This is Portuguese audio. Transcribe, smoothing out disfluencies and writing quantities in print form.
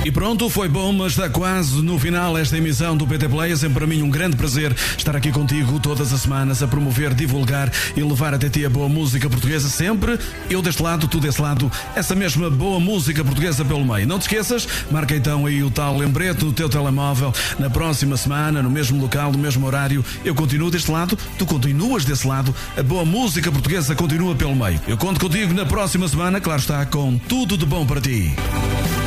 E pronto, foi bom, mas está quase no final esta emissão do PT Play. É sempre para mim um grande prazer estar aqui contigo todas as semanas a promover, divulgar e levar até ti a boa música portuguesa. Sempre eu deste lado, tu desse lado, essa mesma boa música portuguesa pelo meio. Não te esqueças, marca então aí o tal lembrete no teu telemóvel. Na próxima semana, no mesmo local, no mesmo horário, eu continuo deste lado, tu continuas desse lado, a boa música portuguesa continua pelo meio. Eu conto contigo na próxima semana, claro está, com tudo de bom para ti.